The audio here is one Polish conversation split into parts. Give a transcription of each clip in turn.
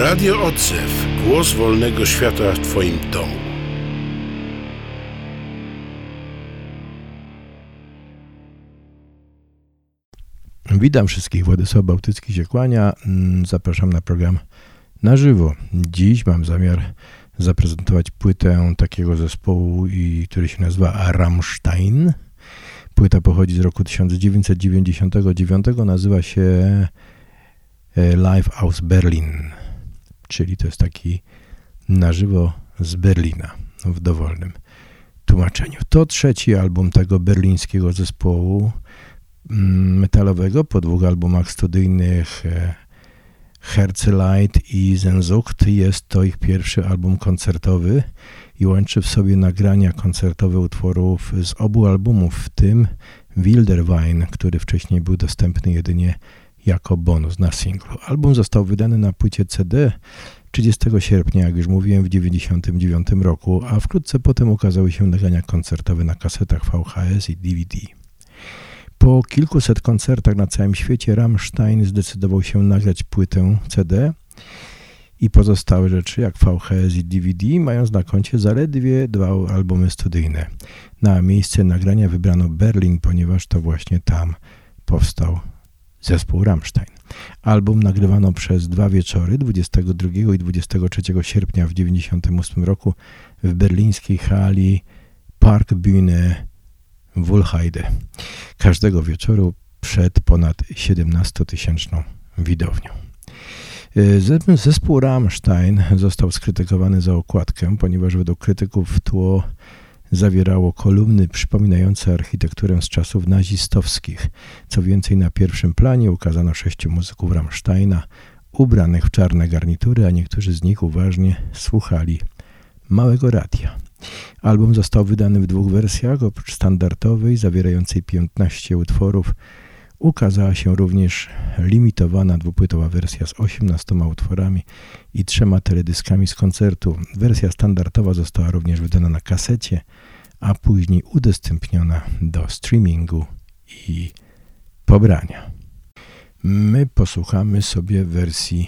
Radio Odzew. Głos wolnego świata w Twoim domu. Witam wszystkich. Władysław Bałtycki się kłania. Zapraszam na program na żywo. Dziś mam zamiar zaprezentować płytę takiego zespołu, który się nazywa Rammstein. Płyta pochodzi z roku 1999. Nazywa się Live aus Berlin, czyli to jest taki na żywo z Berlina w dowolnym tłumaczeniu. To trzeci album tego berlińskiego zespołu metalowego. Po 2 albumach studyjnych Herzeleid i Sehnsucht jest to ich pierwszy album koncertowy i łączy w sobie nagrania koncertowe utworów z obu albumów, w tym Wilder Wein, który wcześniej był dostępny jedynie jako bonus na singlu. Album został wydany na płycie CD 30 sierpnia, jak już mówiłem, w 1999 roku, a wkrótce potem ukazały się nagrania koncertowe na kasetach VHS i DVD. Po kilkuset koncertach na całym świecie Rammstein zdecydował się nagrać płytę CD i pozostałe rzeczy, jak VHS i DVD, mając na koncie zaledwie 2 albumy studyjne. Na miejsce nagrania wybrano Berlin, ponieważ to właśnie tam powstał zespół Rammstein. Album nagrywano przez 2 wieczory, 22 i 23 sierpnia w 1998 roku w berlińskiej hali Parkbühne Wuhlheide. Każdego wieczoru przed ponad 17-tysięczną widownią. Zespół Rammstein został skrytykowany za okładkę, ponieważ według krytyków tło zawierało kolumny przypominające architekturę z czasów nazistowskich. Co więcej, na pierwszym planie ukazano 6 muzyków Rammsteina ubranych w czarne garnitury, a niektórzy z nich uważnie słuchali małego radia. Album został wydany w 2 wersjach. Oprócz standardowej, zawierającej 15 utworów, ukazała się również limitowana 2-płytowa wersja z 18 utworami i 3 teledyskami z koncertu. Wersja standardowa została również wydana na kasecie, a później udostępniona do streamingu i pobrania. My posłuchamy sobie wersji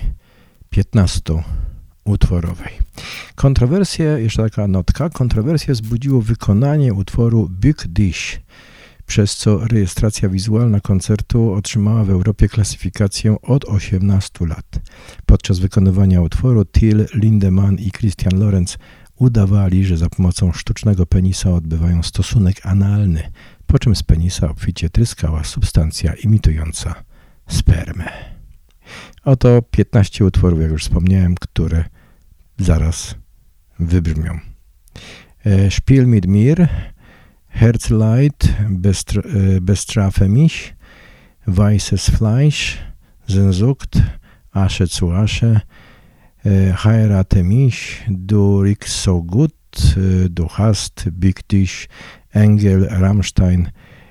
15-utworowej. Kontrowersję, jeszcze taka notka, kontrowersję wzbudziło wykonanie utworu Bück dich, przez co rejestracja wizualna koncertu otrzymała w Europie klasyfikację od 18 lat. Podczas wykonywania utworu Till Lindemann i Christian Lorenz udawali, że za pomocą sztucznego penisa odbywają stosunek analny, po czym z penisa obficie tryskała substancja imitująca spermę. Oto 15 utworów, jak już wspomniałem, które zaraz wybrzmią. Spiel mit mir, Herzeleid, Bestrafe mich, Weißes Fleisch, Sehnsucht, Asche zu Asche, Heirate mich, du riechst so gut, du hast, Bück dich, Engel, Rammstein,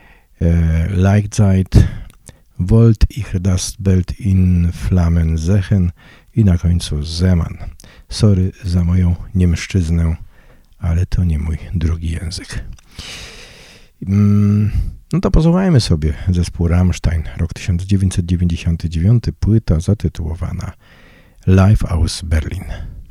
Leichtzeit, wollt ich das Bild in Flammen sehen i na końcu Zeman. Sorry za moją niemszczyznę, ale to nie mój drugi język. No to posłuchajmy sobie zespół Rammstein, rok 1999, płyta zatytułowana Live aus Berlin.